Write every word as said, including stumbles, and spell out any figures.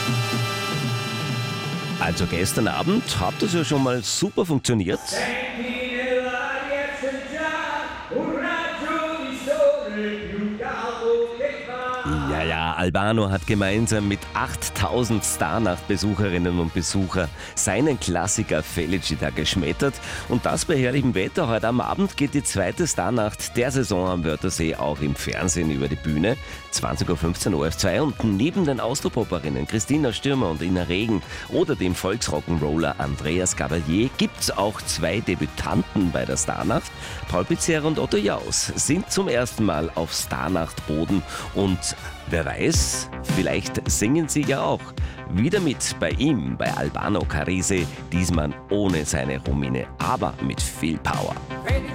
Also gestern Abend hat das ja schon mal super funktioniert. Ja, ja, Albano hat gemeinsam mit achttausend Starnacht-Besucherinnen und Besuchern seinen Klassiker Felicita geschmettert. Und das bei herrlichem Wetter. Heute am Abend geht die zweite Starnacht der Saison am Wörthersee auch im Fernsehen über die Bühne. zwanzig Uhr fünfzehn O R F zwei. Und neben den Austropopperinnen Christina Stürmer und Ina Regen oder dem Volksrock'n'Roller Andreas Gabalier gibt's auch zwei Debütanten bei der Starnacht. Paul Pizzerra und Otto Jaus sind zum ersten Mal auf Starnacht-Boden und wer weiß, vielleicht singen sie ja auch wieder mit bei ihm, bei Albano Carrese, diesmal ohne seine Romine, aber mit viel Power.